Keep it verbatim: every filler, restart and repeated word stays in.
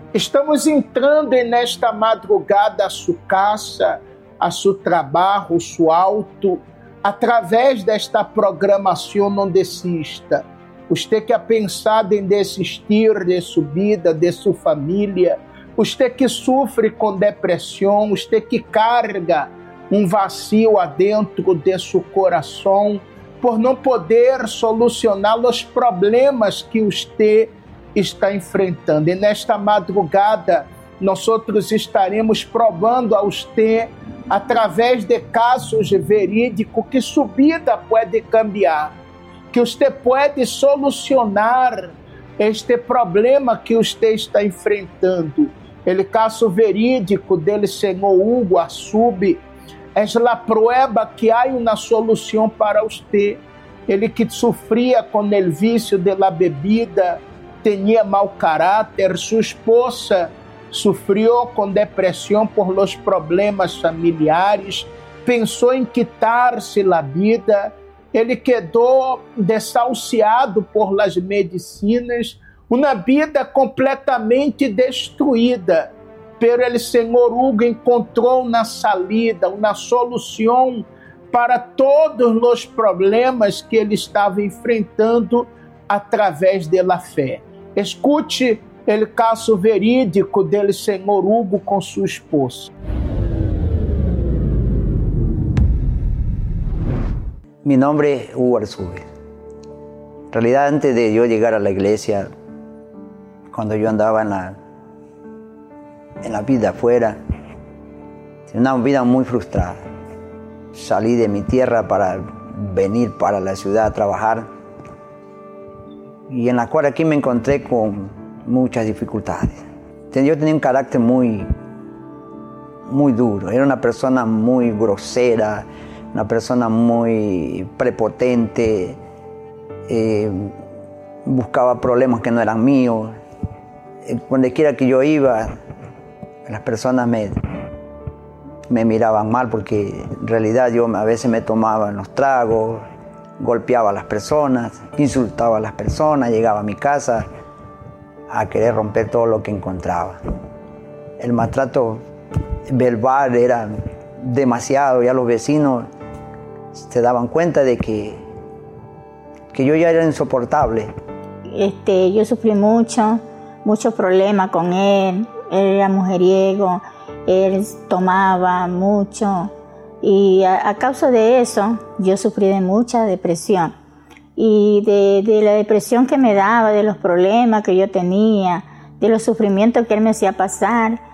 Estamos entrando nesta madrugada a sua casa, a seu trabalho, a seu auto, através desta programação não desista. Você que é pensado em desistir de sua vida, de sua família, você que sofre com depressão, você que carga um vazio adentro de seu coração por não poder solucionar os problemas que você está enfrentando. E nesta madrugada, nós outros estaremos provando a você, através de casos verídicos, que sua vida pode cambiar, que você pode solucionar este problema que você está enfrentando. Ele caso verídico dele, senhor Hugo Assub, é a prueba que há uma solução para você. Ele que sofria com o vício da bebida, tinha mau caráter, sua esposa sofreu com depressão por los problemas familiares, pensou em quitar-se a vida, ele quedou desahuciado por las medicinas, uma vida completamente destruída. Pero ele, senhor Hugo, encontrou uma salida, uma solução para todos os problemas que ele estava enfrentando através da fé. Escute o caso verídico dele, senhor Hugo, com sua esposa. Mi nombre es Hugo Assub. En realidad, antes de yo llegar a la iglesia, cuando yo andaba en la, en la vida afuera, tenía una vida muy frustrada. Salí de mi tierra para venir para la ciudad a trabajar, y en la cual aquí me encontré con muchas dificultades. Yo tenía un carácter muy, muy duro, era una persona muy grosera, una persona muy prepotente, eh, buscaba problemas que no eran míos. Donde quiera que yo iba, las personas me, me miraban mal porque en realidad yo a veces me tomaba los tragos, golpeaba a las personas, insultaba a las personas, llegaba a mi casa a querer romper todo lo que encontraba. El maltrato verbal era demasiado, ya los vecinos se daban cuenta de que, que yo ya era insoportable. Este, yo sufrí mucho, muchos problemas con él. Él era mujeriego, él tomaba mucho. Y a, a causa de eso, yo sufrí de mucha depresión. Y de, de la depresión que me daba, de los problemas que yo tenía, de los sufrimientos que él me hacía pasar,